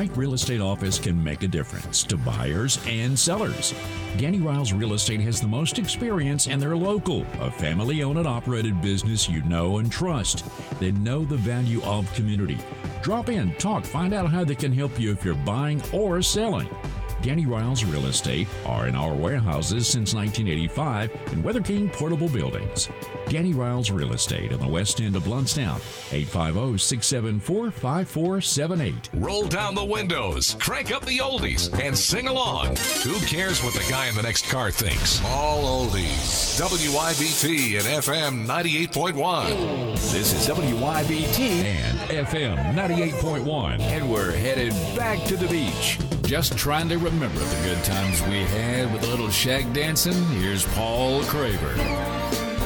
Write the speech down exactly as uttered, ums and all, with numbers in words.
right real estate office can make a difference to buyers and sellers. Danny Riles Real Estate has the most experience, and they're local, a family-owned and operated business you know and trust. They know the value of community. Drop in, talk, find out how they can help you if you're buying or selling. Danny Riles Real Estate are in our warehouses since nineteen eighty-five in Weather King Portable Buildings. Danny Riles Real Estate in the west end of Blountstown, eight five zero, six seven four, five four seven eight. Roll down the windows, crank up the oldies, and sing along. Who cares what the guy in the next car thinks? All oldies. W I B T and F M ninety-eight point one. This is W I B T and F M ninety-eight point one. And we're headed back to the beach. Just trying to remember the good times we had with a little shag dancing. Here's Paul Craver.